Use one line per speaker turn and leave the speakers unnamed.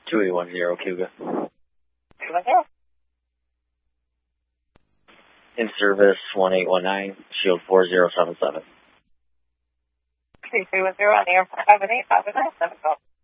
2810 Cougar.
210.
In service 1819, shield 4077.
3310 on the air 518, 519, 712.